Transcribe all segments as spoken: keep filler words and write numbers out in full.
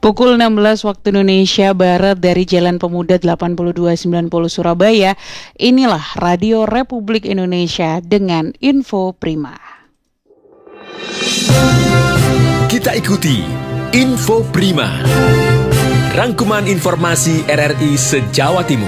Pukul enam belas waktu Indonesia Barat dari Jalan Pemuda delapan puluh dua sembilan puluh Surabaya, inilah Radio Republik Indonesia dengan Info Prima. Kita ikuti Info Prima, rangkuman informasi R R I se-Jawa Timur.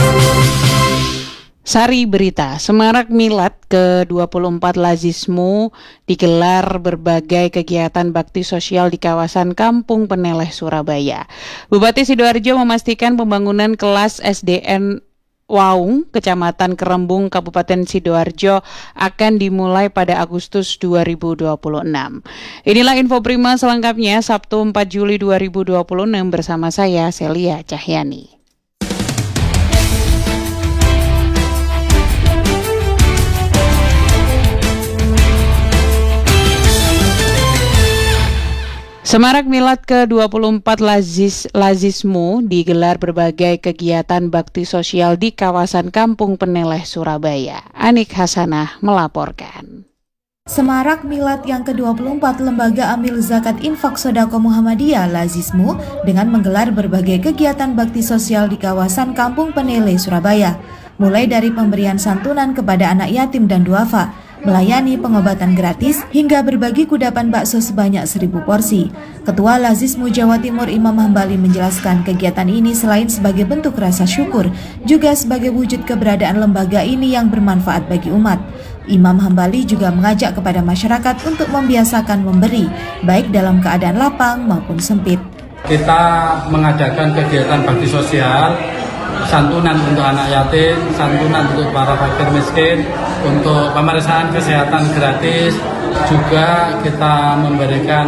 Sari berita, Semarak Milad ke dua puluh empat Lazismu digelar berbagai kegiatan bakti sosial di kawasan Kampung Peneleh, Surabaya. Bupati Sidoarjo memastikan pembangunan kelas S D N Waung, Kecamatan Kerembung, Kabupaten Sidoarjo akan dimulai pada Agustus dua ribu dua puluh enam. Inilah Info Prima selengkapnya Sabtu empat Juli dua ribu dua puluh enam bersama saya Celia Cahyani. Semarak Milad ke dua puluh empat Lazis, Lazismu digelar berbagai kegiatan bakti sosial di kawasan Kampung Peneleh, Surabaya. Anik Hasanah melaporkan. Semarak Milad yang ke dua puluh empat Lembaga Amil Zakat Infak Sodako Muhammadiyah Lazismu dengan menggelar berbagai kegiatan bakti sosial di kawasan Kampung Peneleh, Surabaya. Mulai dari pemberian santunan kepada anak yatim dan duafa, melayani pengobatan gratis, hingga berbagi kudapan bakso sebanyak seribu porsi. Ketua Lazismu Jawa Timur Imam Hambali menjelaskan kegiatan ini selain sebagai bentuk rasa syukur, juga sebagai wujud keberadaan lembaga ini yang bermanfaat bagi umat. Imam Hambali juga mengajak kepada masyarakat untuk membiasakan memberi, baik dalam keadaan lapang maupun sempit. Kita mengadakan kegiatan bakti sosial, santunan untuk anak yatim, santunan untuk para fakir miskin, untuk pemeriksaan kesehatan gratis, juga kita memberikan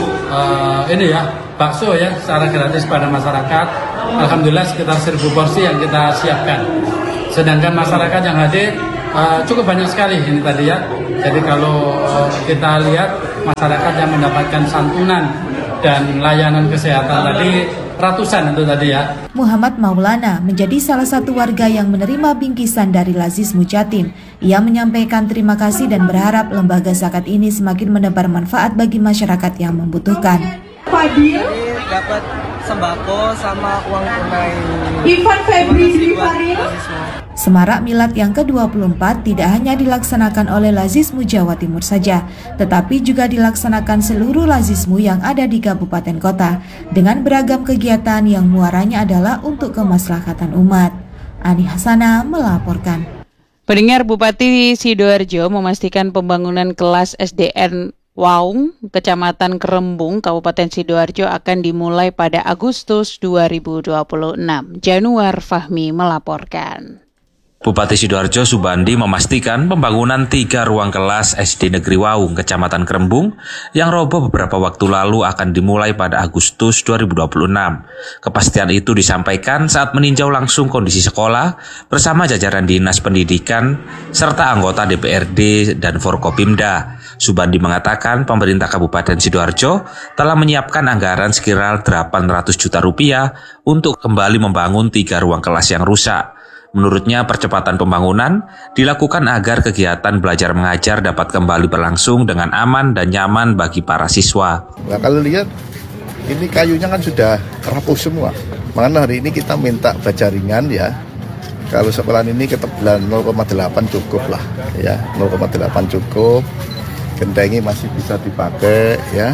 uh, ini ya bakso ya secara gratis pada masyarakat. Alhamdulillah sekitar seribu porsi yang kita siapkan. Sedangkan masyarakat yang hadir uh, cukup banyak sekali ini tadi ya. Jadi kalau uh, kita lihat masyarakat yang mendapatkan santunan dan layanan kesehatan tadi ratusan itu tadi ya. Muhammad Maulana menjadi salah satu warga yang menerima bingkisan dari Lazismu Jatim. Ia menyampaikan terima kasih dan berharap lembaga zakat ini semakin menebar manfaat bagi masyarakat yang membutuhkan. Fadil dapat sembako sama uang tunai. Ivan Febri Faril. Semarak Milad yang ke dua puluh empat tidak hanya dilaksanakan oleh Lazismu Jawa Timur saja, tetapi juga dilaksanakan seluruh Lazismu yang ada di kabupaten kota, dengan beragam kegiatan yang muaranya adalah untuk kemaslahatan umat. Ani Hasanah melaporkan. Pendengar, Bupati Sidoarjo memastikan pembangunan kelas S D N Waung, Kecamatan Kerembung, Kabupaten Sidoarjo akan dimulai pada Agustus dua ribu dua puluh enam. Januar Fahmi melaporkan. Bupati Sidoarjo Subandi memastikan pembangunan tiga ruang kelas S D Negeri Waung, Kecamatan Kerembung, yang roboh beberapa waktu lalu akan dimulai pada Agustus dua ribu dua puluh enam. Kepastian itu disampaikan saat meninjau langsung kondisi sekolah bersama jajaran Dinas Pendidikan serta anggota D P R D dan Forkopimda. Subandi mengatakan pemerintah Kabupaten Sidoarjo telah menyiapkan anggaran sekira delapan ratus juta rupiah untuk kembali membangun tiga ruang kelas yang rusak. Menurutnya percepatan pembangunan dilakukan agar kegiatan belajar mengajar dapat kembali berlangsung dengan aman dan nyaman bagi para siswa. Nah, kalau lihat ini kayunya kan sudah rapuh semua. Makanya hari ini kita minta baja ringan ya. Kalau sekolah ini ketebalan nol koma delapan cukup lah ya, nol koma delapan cukup. Gendengi masih bisa dipakai ya.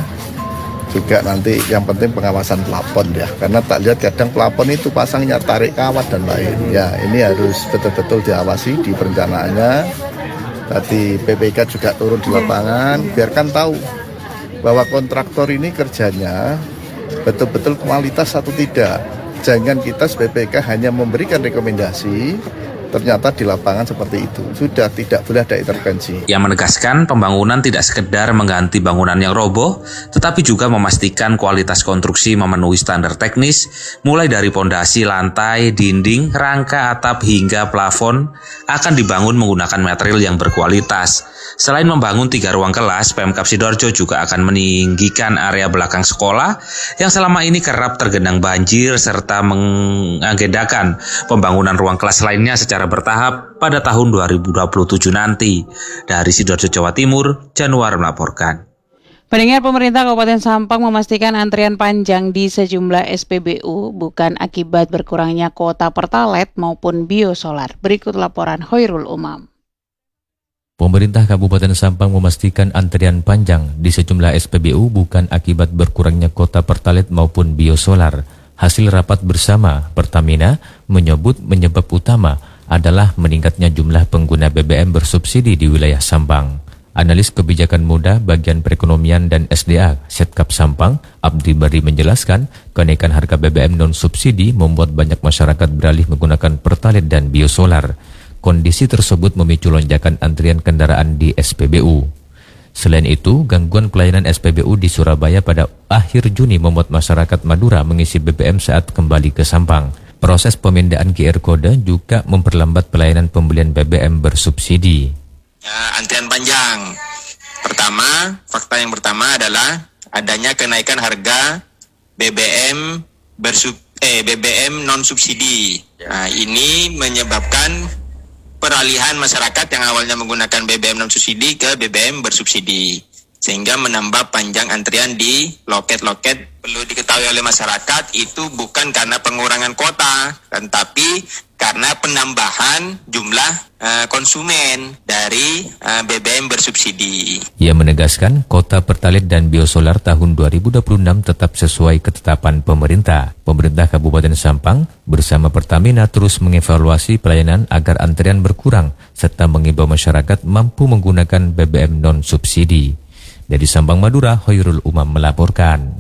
Juga nanti yang penting pengawasan plafon ya, karena tak lihat kadang plafon itu pasangnya tarik kawat dan lain ya, ini harus betul-betul diawasi di perencanaannya. Tadi P P K juga turun di lapangan, biarkan tahu bahwa kontraktor ini kerjanya betul-betul kualitas atau tidak. Jangan kita sebagai P P K hanya memberikan rekomendasi, ternyata di lapangan seperti itu. Sudah tidak boleh ada intervensi. Ia menegaskan pembangunan tidak sekedar mengganti bangunan yang roboh, tetapi juga memastikan kualitas konstruksi memenuhi standar teknis, mulai dari pondasi, lantai, dinding, rangka, atap, hingga plafon akan dibangun menggunakan material yang berkualitas. Selain membangun tiga ruang kelas, Pemkab Sidoarjo juga akan meninggikan area belakang sekolah yang selama ini kerap tergenang banjir serta mengagendakan pembangunan ruang kelas lainnya secara bertahap pada tahun dua ribu dua puluh tujuh nanti. Dari Sidoarjo, Jawa Timur, Januar melaporkan. Pendengar, pemerintah Kabupaten Sampang memastikan antrian panjang di sejumlah S P B U bukan akibat berkurangnya kuota Pertalite maupun biosolar. Berikut laporan Hoirul Umam. Pemerintah Kabupaten Sampang memastikan antrian panjang di sejumlah S P B U bukan akibat berkurangnya kuota Pertalite maupun biosolar. Hasil rapat bersama Pertamina menyebut penyebab utama adalah meningkatnya jumlah pengguna B B M bersubsidi di wilayah Sampang. Analis kebijakan muda bagian perekonomian dan S D A Setkap Sampang, Abdi Bari menjelaskan, kenaikan harga B B M non-subsidi membuat banyak masyarakat beralih menggunakan Pertalite dan biosolar. Kondisi tersebut memicu lonjakan antrian kendaraan di S P B U. Selain itu, gangguan pelayanan S P B U di Surabaya pada akhir Juni membuat masyarakat Madura mengisi B B M saat kembali ke Sampang. Proses pemindahan Q R kode juga memperlambat pelayanan pembelian B B M bersubsidi. Ya, antrian panjang. Pertama, fakta yang pertama adalah adanya kenaikan harga B B M bersub eh B B M non subsidi. Nah, ini menyebabkan peralihan masyarakat yang awalnya menggunakan B B M non subsidi ke B B M bersubsidi, sehingga menambah panjang antrian di loket-loket. Perlu diketahui oleh masyarakat, itu bukan karena pengurangan kuota, tetapi karena penambahan jumlah uh, konsumen dari uh, B B M bersubsidi. Ia menegaskan kuota Pertalite dan biosolar tahun dua ribu dua puluh enam tetap sesuai ketetapan pemerintah. Pemerintah Kabupaten Sampang bersama Pertamina terus mengevaluasi pelayanan agar antrian berkurang serta mengimbau masyarakat mampu menggunakan B B M non-subsidi. Dari Sampang, Madura, Hoirul Umam melaporkan.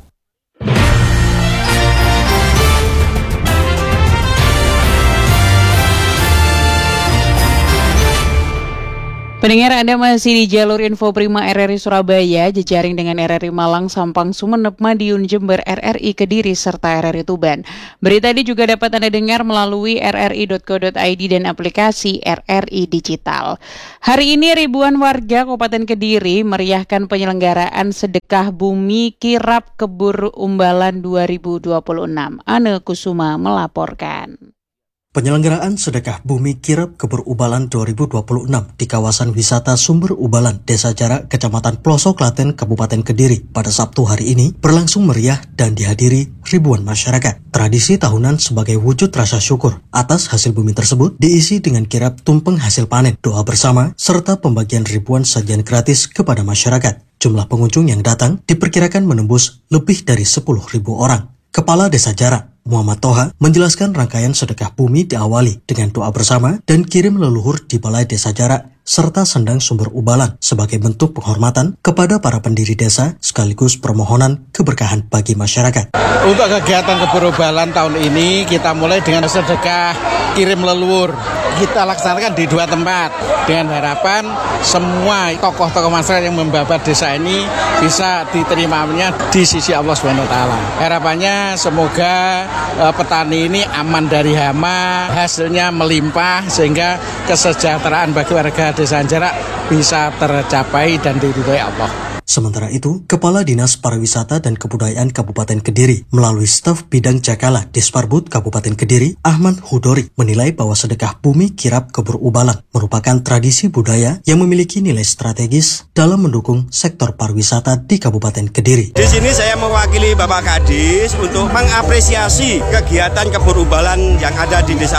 Pendengar, Anda masih di jalur Info Prima R R I Surabaya, jejaring dengan R R I Malang, Sampang, Sumeneb, Madiun, Jember, R R I Kediri, serta R R I Tuban. Berita ini juga dapat Anda dengar melalui r r i dot co dot i d dan aplikasi R R I Digital. Hari ini ribuan warga Kabupaten Kediri meriahkan penyelenggaraan Sedekah Bumi Kirap Kebur Umbalan dua ribu dua puluh enam. Ane Kusuma melaporkan. Penyelenggaraan Sedekah Bumi Kirap Kebur Ubalan dua ribu dua puluh enam di kawasan wisata Sumber Ubalan, Desa Jarak, Kecamatan Ploso Klaten, Kabupaten Kediri pada Sabtu hari ini berlangsung meriah dan dihadiri ribuan masyarakat. Tradisi tahunan sebagai wujud rasa syukur atas hasil bumi tersebut diisi dengan kirap tumpeng hasil panen, doa bersama, serta pembagian ribuan sajian gratis kepada masyarakat. Jumlah pengunjung yang datang diperkirakan menembus lebih dari sepuluh ribu orang. Kepala Desa Jarak, Muhammad Toha, menjelaskan rangkaian sedekah bumi diawali dengan doa bersama dan kirim leluhur di Balai Desa Jarak serta sendang sumber ubalan sebagai bentuk penghormatan kepada para pendiri desa sekaligus permohonan keberkahan bagi masyarakat. Untuk kegiatan kebur ubalan tahun ini kita mulai dengan sedekah kirim leluhur. Kita laksanakan di dua tempat dengan harapan semua tokoh-tokoh masyarakat yang membabat desa ini bisa diterimanya di sisi Allah subhanahu wa taala. Harapannya semoga uh, petani ini aman dari hama, hasilnya melimpah sehingga kesejahteraan bagi warga Desa Jarak bisa tercapai dan diridhoi Allah. Sementara itu, Kepala Dinas Pariwisata dan Kebudayaan Kabupaten Kediri melalui staf bidang Jakala Disparbud Kabupaten Kediri, Ahmad Hudori, menilai bahwa sedekah bumi kirap kebur ubalan merupakan tradisi budaya yang memiliki nilai strategis dalam mendukung sektor pariwisata di Kabupaten Kediri. Di sini saya mewakili Bapak Kadis untuk mengapresiasi kegiatan kebur ubalan yang ada di Desa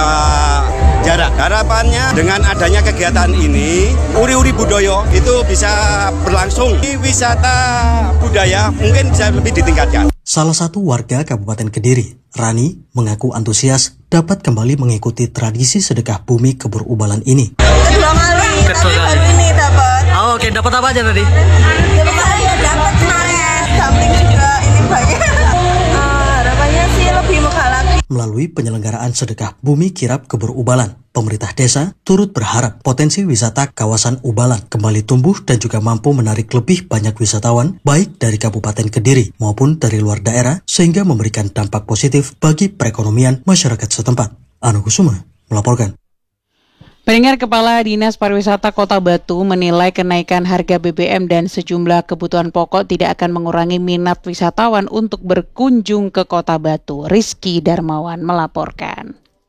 Jarak. Harapannya dengan adanya kegiatan ini, uri-uri budaya itu bisa berlangsung. Di wisata budaya mungkin bisa lebih ditingkatkan. Salah satu warga Kabupaten Kediri, Rani, mengaku antusias dapat kembali mengikuti tradisi sedekah bumi kebur ubalan ini. Kedua kali, tapi baru ini dapat. Oh, oke, dapat apa aja tadi? Ya dapat kemarin, samping juga ini banyak. Uh, harapannya sih lebih muka lagi. Melalui penyelenggaraan sedekah bumi kirap kebur ubalan, pemerintah desa turut berharap potensi wisata kawasan Ubalan kembali tumbuh dan juga mampu menarik lebih banyak wisatawan baik dari Kabupaten Kediri maupun dari luar daerah sehingga memberikan dampak positif bagi perekonomian masyarakat setempat. Anu Kusuma melaporkan. Pendengar, Kepala Dinas Pariwisata Kota Batu menilai kenaikan harga B B M dan sejumlah kebutuhan pokok tidak akan mengurangi minat wisatawan untuk berkunjung ke Kota Batu. Rizky Darmawan melaporkan.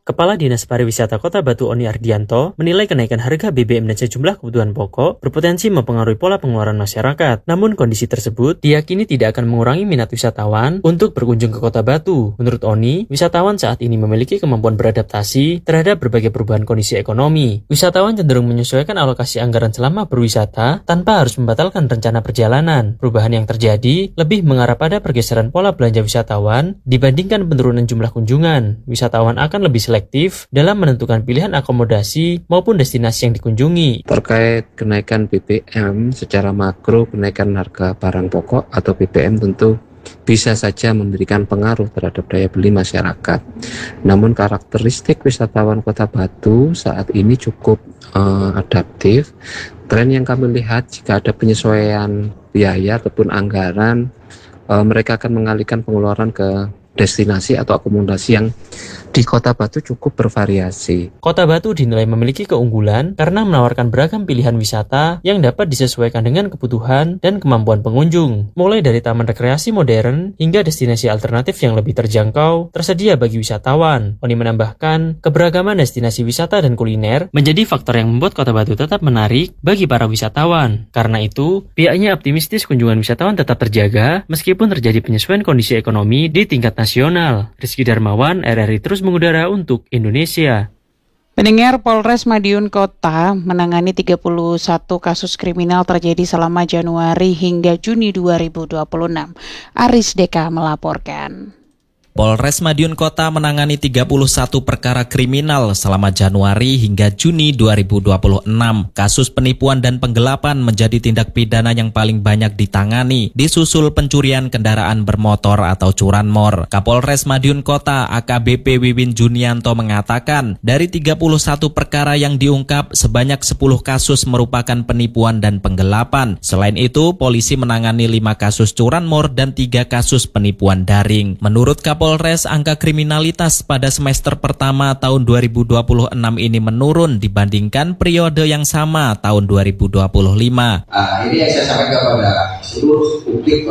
Kepala Dinas Pariwisata Kota Batu Oni Ardianto menilai kenaikan harga B B M dan sejumlah kebutuhan pokok berpotensi mempengaruhi pola pengeluaran masyarakat. Namun kondisi tersebut diyakini tidak akan mengurangi minat wisatawan untuk berkunjung ke Kota Batu. Menurut Oni, wisatawan saat ini memiliki kemampuan beradaptasi terhadap berbagai perubahan kondisi ekonomi. Wisatawan cenderung menyesuaikan alokasi anggaran selama berwisata tanpa harus membatalkan rencana perjalanan. Perubahan yang terjadi lebih mengarah pada pergeseran pola belanja wisatawan dibandingkan penurunan jumlah kunjungan. Wisatawan akan lebih selektif dalam menentukan pilihan akomodasi maupun destinasi yang dikunjungi. Terkait kenaikan B B M secara makro, kenaikan harga barang pokok atau B B M tentu bisa saja memberikan pengaruh terhadap daya beli masyarakat. Namun karakteristik wisatawan Kota Batu saat ini cukup uh, adaptif. Tren yang kami lihat, jika ada penyesuaian biaya ataupun anggaran, uh, mereka akan mengalihkan pengeluaran ke destinasi atau akomodasi yang di Kota Batu cukup bervariasi. Kota Batu dinilai memiliki keunggulan karena menawarkan beragam pilihan wisata yang dapat disesuaikan dengan kebutuhan dan kemampuan pengunjung. Mulai dari taman rekreasi modern hingga destinasi alternatif yang lebih terjangkau tersedia bagi wisatawan. Oni menambahkan, keberagaman destinasi wisata dan kuliner menjadi faktor yang membuat Kota Batu tetap menarik bagi para wisatawan. Karena itu, pihaknya optimistis kunjungan wisatawan tetap terjaga meskipun terjadi penyesuaian kondisi ekonomi di tingkat nasional. Rizky Darmawan, R R I terus mengudara untuk Indonesia. Pendengar, Polres Madiun Kota menangani tiga puluh satu kasus kriminal terjadi selama Januari hingga Juni dua ribu dua puluh enam. Aris Deka melaporkan. Polres Madiun Kota menangani tiga puluh satu perkara kriminal selama Januari hingga Juni dua ribu dua puluh enam. Kasus penipuan dan penggelapan menjadi tindak pidana yang paling banyak ditangani, disusul pencurian kendaraan bermotor atau curanmor. Kapolres Madiun Kota A K B P Wiwin Junianto mengatakan, dari tiga puluh satu perkara yang diungkap, sebanyak sepuluh kasus merupakan penipuan dan penggelapan. Selain itu, polisi menangani lima kasus curanmor dan tiga kasus penipuan daring. Menurut Kapolres Polres, angka kriminalitas pada semester pertama tahun dua ribu dua puluh enam ini menurun dibandingkan periode yang sama tahun dua ribu dua puluh lima. Nah, ini yang saya sampaikan kepada seluruh publik